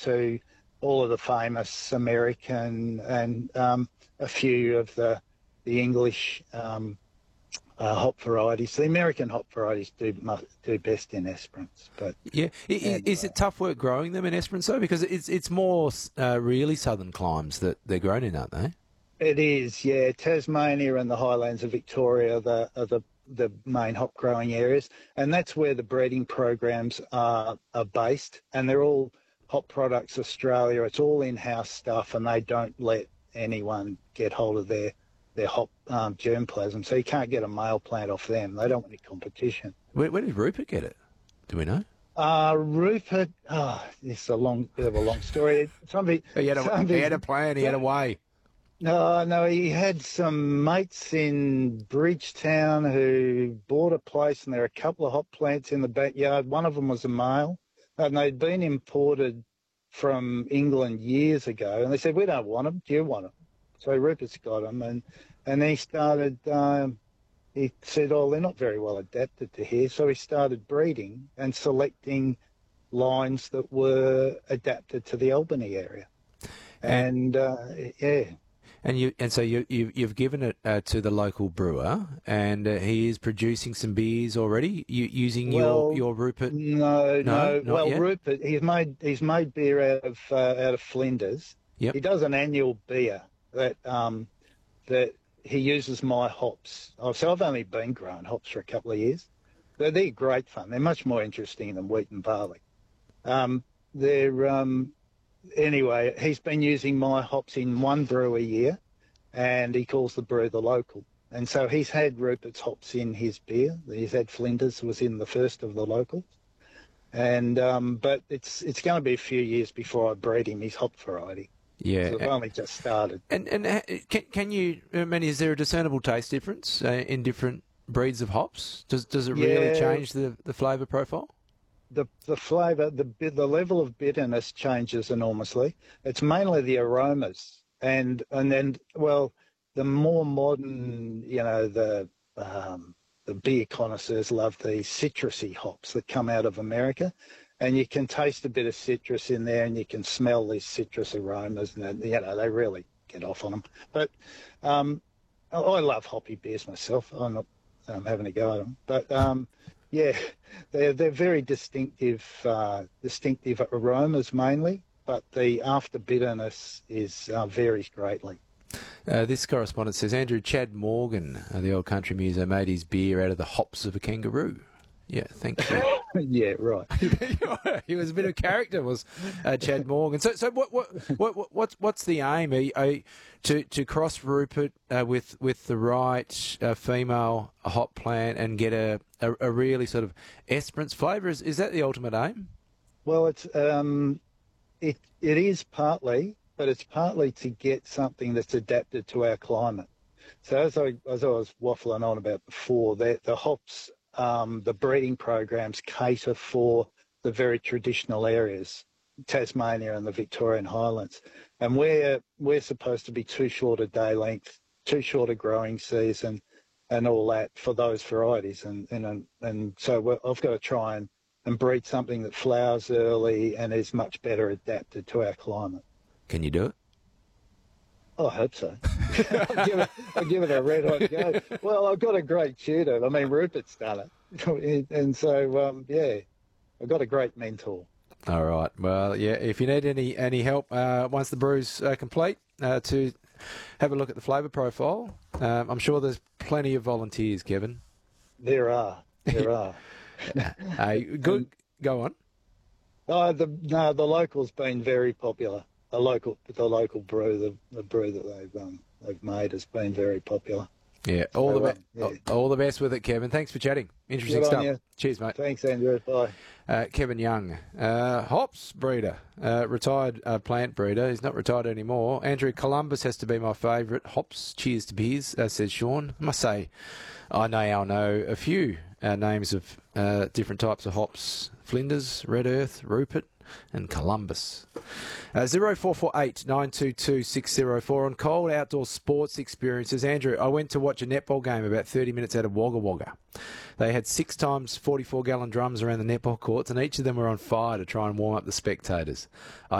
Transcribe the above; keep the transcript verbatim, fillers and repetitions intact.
to all of the famous American and um, a few of the the English um, uh, hop varieties. The American hop varieties do do best in Esperance. But yeah, is, anyway. is it tough work growing them in Esperance though? Because it's it's more uh, really southern climes that they're grown in, aren't they? It is, yeah. Tasmania and the highlands of Victoria are the, are the the main hop growing areas, and that's where the breeding programs are are based, and they're all Hop Products Australia. It's all in-house stuff, and they don't let anyone get hold of their their hop um, germplasm, so you can't get a male plant off them. They don't want any competition. Where, where did Rupert get it? Do we know? Uh, Rupert, oh, this is a long bit of a long story. Somebody, He had a, somebody, he had a plan, he had a way. No, no, he had some mates in Bridgetown who bought a place, and there are a couple of hop plants in the backyard. One of them was a male, and they'd been imported from England years ago, and they said, we don't want them, do you want them? So Rupert's got them, and, and he started, um, he said, oh, they're not very well adapted to here, so he started breeding and selecting lines that were adapted to the Albany area. And, uh, yeah. And you and so you, you you've given it uh, to the local brewer, and uh, he is producing some beers already. You using well, your, your Rupert? No, no. no well, yet? Rupert, he's made he's made beer out of uh, out of Flinders. Yep. He does an annual beer that um that he uses my hops. Oh, so I've only been growing hops for a couple of years. They're, they're great fun. They're much more interesting than wheat and barley. Um, they're um. Anyway, he's been using my hops in one brew a year, and he calls the brew the local. And so he's had Rupert's hops in his beer. He's had Flinders, was in the first of the locals. And um, but it's it's going to be a few years before I breed him his hop variety. Yeah, So I've only just started. And and uh, can can you? I mean, is there a discernible taste difference uh, in different breeds of hops? Does does it really Yeah. change the the flavour profile? The the flavour, the the level of bitterness changes enormously. It's mainly the aromas, and and then well, the more modern, you know, the um, the beer connoisseurs love the citrusy hops that come out of America, and you can taste a bit of citrus in there, and you can smell these citrus aromas, and you know they really get off on them. But um, I I love hoppy beers myself. I'm not um, having a go at them, but. Um, Yeah, they're they're very distinctive, uh, distinctive aromas mainly, but the after bitterness is uh, varies greatly. Uh, this correspondent says Andrew Chad Morgan, uh, the old country muser, made his beer out of the hops of a kangaroo. Yeah, thank you. Yeah, right. He was a bit of character, was uh, Chad Morgan. So, so what, what, what, what, what's, what's the aim? Are you, are you, to to cross Rupert uh, with with the right uh, female hop plant and get a, a, a really sort of Esperance flavour? Is is that the ultimate aim? Well, it's um, it it is partly, but it's partly to get something that's adapted to our climate. So as I as I was waffling on about before, the the hops. Um, the breeding programs cater for the very traditional areas, Tasmania and the Victorian Highlands, and we're we're supposed to be too short a day length, too short a growing season, and all that for those varieties, and and and so we're, I've got to try and, and breed something that flowers early and is much better adapted to our climate. Can you do it? Oh, I hope so. I'll, give it, I'll give it a red hot go. Well, I've got a great tutor. I mean, Rupert's done it. And so, um, yeah, I've got a great mentor. All right. Well, yeah, if you need any, any help uh, once the brew's uh, complete uh, to have a look at the flavour profile, um, I'm sure there's plenty of volunteers, Kevin. There are. There are. uh, good. Go on. Oh, the, no, the local's been very popular. The local, the local brew, the, the brew that they've um, they've made has been very popular. Yeah, all so, the um, be- yeah. all the best with it, Kevin. Thanks for chatting. Interesting Good on stuff. you. Cheers, mate. Thanks, Andrew. Bye. Uh, Kevin Young, uh, hops breeder, uh, retired uh, plant breeder. He's not retired anymore. Andrew Columbus has to be my favourite. Hops, cheers to beers, uh, says Sean. I must say, I now know a few uh, names of uh, different types of hops. Flinders, Red Earth, Rupert, and Columbus. Uh, zero four four eight nine two two six zero four on cold outdoor sports experiences. Andrew, I went to watch a netball game about thirty minutes out of Wagga Wagga. They had six times forty-four gallon drums around the netball courts, and each of them were on fire to try and warm up the spectators. I